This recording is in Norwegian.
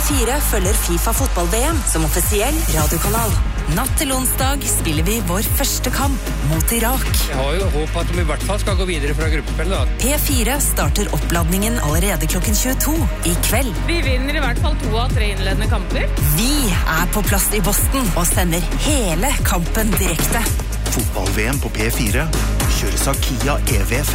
P4 følger FIFA fotball-VM som offisiell radiokanal. Natt til onsdag spiller vi vår første kamp mot Irak. Jeg har jo håp at de i hvert fall skal gå videre fra gruppespillet da. P4 starter oppladningen allerede klokken 22 i kveld. Vi vinner i hvert fall 2 av 3 innledende kamper. Vi er på plass i Boston og sender hele kampen direkte. Fotball-VM på P4 kjøres av Kia EV5.